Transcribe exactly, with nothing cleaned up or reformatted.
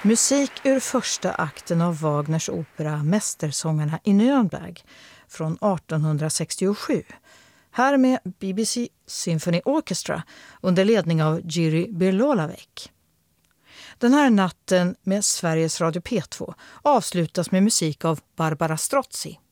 Musik ur första akten av Wagners opera Mästersångarna i Nürnberg från artonhundrasextiosju. Här med B B C Symphony Orchestra under ledning av Jiří Birlolavec. Den här natten med Sveriges Radio P två avslutas med musik av Barbara Strozzi.